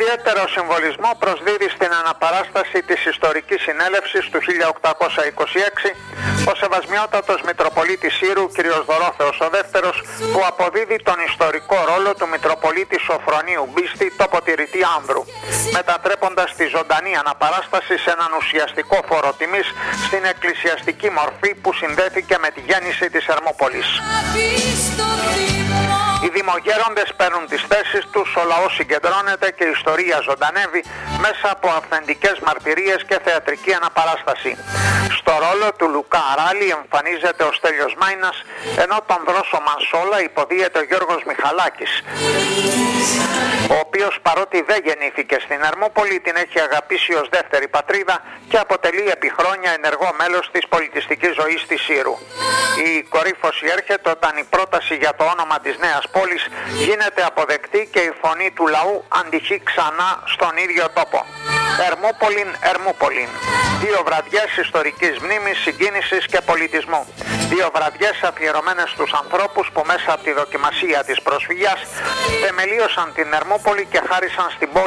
Ιδιαίτερο συμβολισμό προσδίδει στην αναπαράσταση της ιστορικής συνέλευσης του 1826 ο Σεβασμιότατος Μητροπολίτης Σύρου κ. Δωρόθεος ο Δεύτερος, που αποδίδει τον ιστορικό ρόλο του Μητροπολίτη Σοφρονίου Μπίστη τοποτηρητή Άνδρου, μετατρέποντας τη ζωντανή αναπαράσταση σε έναν ουσιαστικό φόρο τιμής στην εκκλησιαστική μορφή που συνδέθηκε με τη γέννηση της Ερμούπολης. Οι δημογέροντες παίρνουν τις θέσεις τους, ο λαός συγκεντρώνεται και η ιστορία ζωντανεύει μέσα από αυθεντικές μαρτυρίες και θεατρική αναπαράσταση. Στο ρόλο του Λουκά Αράλη εμφανίζεται ο Στέλιος Μάινας, ενώ τον Δρόσο Μανσόλα υποδίεται ο Γιώργος Μιχαλάκης, ο οποίος παρότι δεν γεννήθηκε στην Ερμούπολη την έχει αγαπήσει ως δεύτερη πατρίδα και αποτελεί επί χρόνια ενεργό μέλος της πολιτιστικής ζωής της Σύρου. Η κορύφωση έρχεται όταν η πρόταση για το όνομα της νέας πόλης γίνεται αποδεκτή και η φωνή του λαού αντυχεί ξανά στον ίδιο τόπο. Ερμούπολην, Ερμούπολην. 2 βραδιές ιστορικής μνήμης, συγκίνησης και πολιτισμού. 2 βραδιές αφιερωμένες στους ανθρώπους που μέσα από τη δοκιμασία της προσφυγιάς θεμελίωσαν την Ερμούπολη και χάρισαν στην πόλη